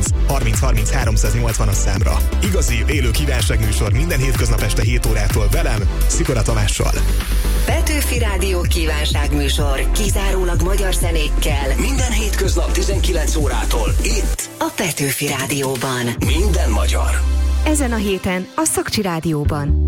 0-30 30 380-as számra. Igazi, élő kívánságműsor minden hétköznap este 7 órától velem, Szikora Tamással. Petőfi Rádió kívánságműsor kizárólag magyar zenékkel. Minden hétköznap 19 órától itt A Petőfi Rádióban. Minden magyar. Ezen a héten a Szakcsi Rádióban.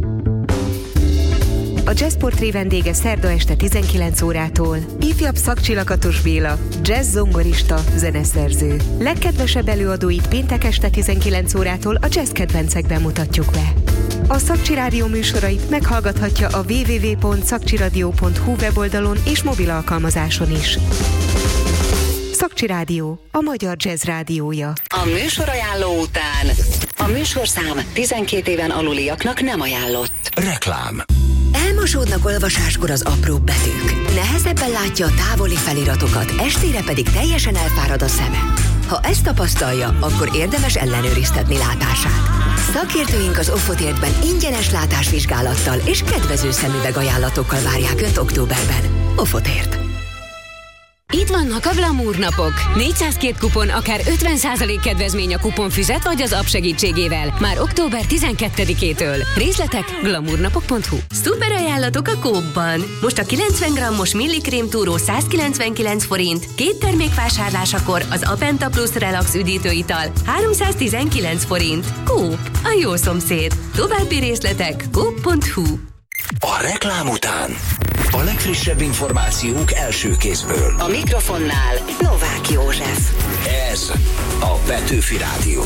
A Jazzportré vendége szerda este 19 órától ifjabb Szakcsi Lakatos Béla, jazz zongorista, zeneszerző. Legkedvesebb előadóit péntek este 19 órától a jazz kedvencekben mutatjuk be. A Szakcsi Rádió műsorait meghallgathatja a www.szakcsiradio.hu weboldalon és mobil alkalmazáson is. Szakcsi Rádió, a magyar jazz rádiója. A műsorajánló után a műsorszám 12 éven aluliaknak nem ajánlott. Reklám. Elmosódnak olvasáskor az apróbb betűk. Nehezebben látja a távoli feliratokat, estére pedig teljesen elfárad a szeme. Ha ezt tapasztalja, akkor érdemes ellenőriztetni látását. Szakértőink az Offotértben ingyenes látásvizsgálattal és kedvező szemüvegajánlatokkal várják Önt októberben. Offotért. Itt vannak a Glamour napok. 402 kupon, akár 50% kedvezmény a kuponfüzet vagy az app segítségével. Már október 12-től. Részletek glamournapok.hu. Szuper ajánlatok a Coopban. Most a 90 g-os millikrém túró 199 forint, 2 termék vásárlásakor az Apenta Plus Relax üdítőital 319 forint. Coop, a jó szomszéd. További részletek coop.hu. A reklám után a legfrissebb információk első kézből. A mikrofonnál Novák József. Ez a Petőfi Rádió.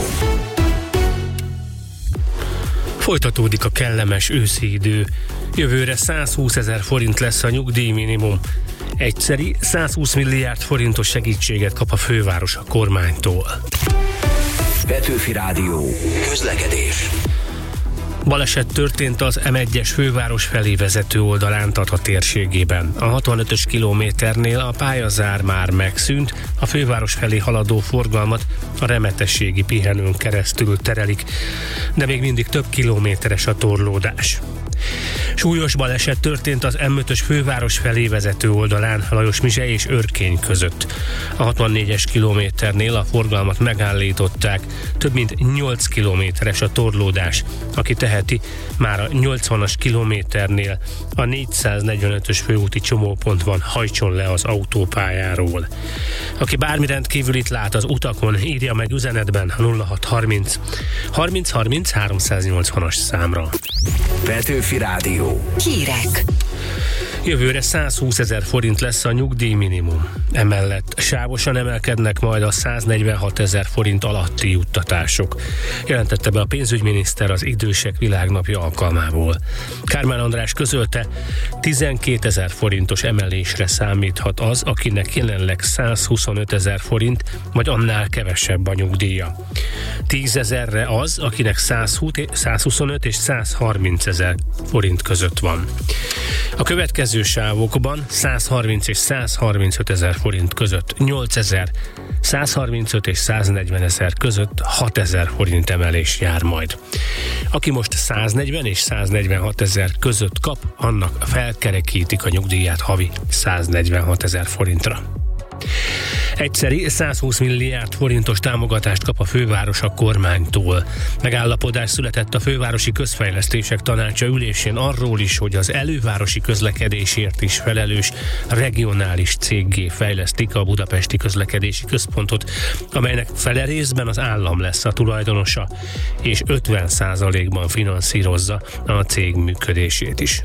Folytatódik a kellemes őszi idő. Jövőre 120 000 forint lesz a nyugdíjminimum. Egyszeri 120 milliárd forintos segítséget kap a főváros a kormánytól. Petőfi Rádió. Közlekedés. Baleset történt az M1-es főváros felé vezető oldalán Tata térségében. A 65-ös kilométernél a pályazár már megszűnt, a főváros felé haladó forgalmat a Remetességi pihenőn keresztül terelik, de még mindig több kilométeres a torlódás. Súlyos baleset történt az M5-ös főváros felé vezető oldalán Lajos-Mizsely és Örkény között. A 64-es kilométernél a forgalmat megállították, több mint 8 kilométeres a torlódás. Aki teheti, már a 80-as kilométernél a 445-ös főúti csomópontban hajtson le az autópályáról. Aki bármi rendkívülit lát az utakon, írja meg üzenetben a 0630 30 30 380-as számra. Petőfi Rádió. Hírek. Jövőre 120 000 forint lesz a nyugdíjminimum. Emellett sávosan emelkednek majd a 146 000 forint alatti juttatások. Jelentette be a pénzügyminiszter az Idősek Világnapja alkalmából. Kármán András közölte, 12 000 forintos emelésre számíthat az, akinek jelenleg 125 000 forint, vagy annál kevesebb a nyugdíja. 10 000-re az, akinek 125 és 130 000 forint között van. A következő sávokban 130 és 135 000 forint között 8 000, 135 és 140 000 között 6 000 forint emelés jár majd. Aki most 140 és 146 000 között kap, annak felkerekítik a nyugdíját havi 146 000 forintra. Egyszeri 120 milliárd forintos támogatást kap a főváros a kormánytól. Megállapodás született a Fővárosi Közfejlesztések Tanácsa ülésén arról is, hogy az elővárosi közlekedésért is felelős regionális céggé fejlesztik a Budapesti Közlekedési Központot, amelynek fele részben az állam lesz a tulajdonosa, és 50%-ban finanszírozza a cég működését is.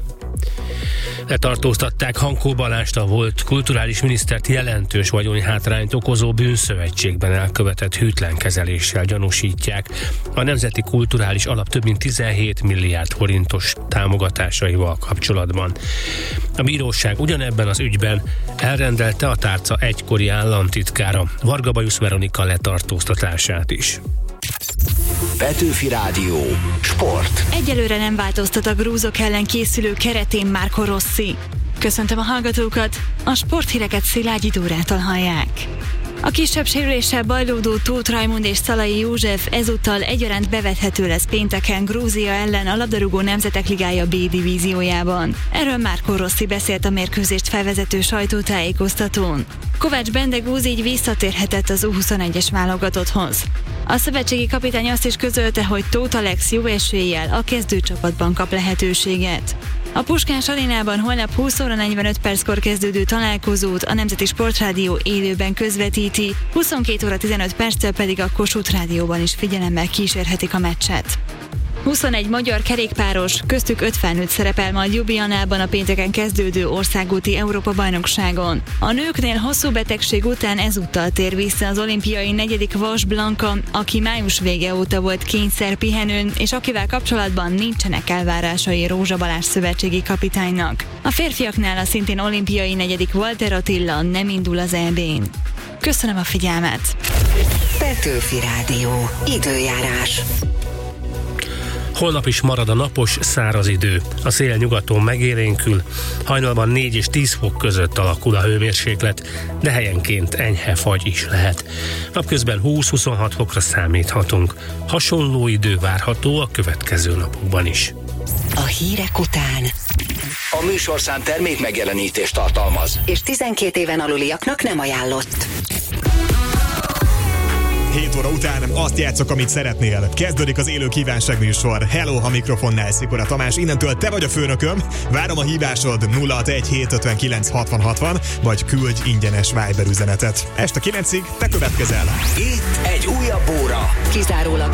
Letartóztatták Hankó Balást, a volt kulturális minisztert jelentős vagyonhátrányt okozó bűnszövetségben elkövetett hűtlenkezeléssel gyanúsítják. A Nemzeti Kulturális Alap több mint 17 milliárd forintos támogatásaival kapcsolatban. A bíróság ugyanebben az ügyben elrendelte a tárca egykori államtitkára, Varga Bajusz Veronika letartóztatását is. Petőfi Rádió. Sport. Egyelőre nem változtat a grúzok ellen készülő keretén Marco Rossi. Köszöntöm a hallgatókat, a sporthíreket Szilágyi Dórától hallják. A kisebb sérüléssel bajlódó Tóth Rajmund és Szalai József ezúttal egyaránt bevethető lesz pénteken Grúzia ellen a labdarúgó nemzetek ligája B divíziójában. Erről Marco Rossi beszélt a mérkőzést felvezető sajtótájékoztatón. Kovács Bendegúz így visszatérhetett az U21-es válogatotthoz. A szövetségi kapitány azt is közölte, hogy Tóth Alex jó eséllyel a kezdőcsapatban kap lehetőséget. A Puskás Arénában holnap 20 óra 45 perckor kezdődő találkozót a Nemzeti Sportrádió élőben közvetíti, 22 óra 15 perccel pedig a Kossuth Rádióban is figyelemmel kísérhetik a meccset. 21 magyar kerékpáros, köztük 5 felnőtt szerepel majd Ljubljanában a pénteken kezdődő országúti Európa-bajnokságon. A nőknél hosszú betegség után ezúttal tér vissza az olimpiai 4. Vas Blanka, aki május vége óta volt kényszerpihenőn, és akivel kapcsolatban nincsenek elvárásai Rózsa Balázs szövetségi kapitánynak. A férfiaknál a szintén olimpiai 4. Walter Attila nem indul az EB-n. Köszönöm a figyelmet! Petőfi Rádió. Időjárás. Holnap is marad a napos, száraz idő. A szél nyugaton megélénkül, hajnalban 4 és 10 fok között alakul a hőmérséklet, de helyenként enyhe fagy is lehet. Napközben 20-26 fokra számíthatunk. Hasonló idő várható a következő napokban is. A hírek után A műsorszám termék megjelenítést tartalmaz, és 12 éven aluliaknak nem ajánlott. 7 óra után azt játszok, amit szeretnél. Kezdődik az élő kívánságműsor. Hello, a mikrofonnál Szikora Tamás. Innentől te vagy a főnököm. Várom a hívásod 061 759 60 60, vagy küldj ingyenes Viber üzenetet. Este 9-ig te következel. itt egy újabb óra. Kizárólag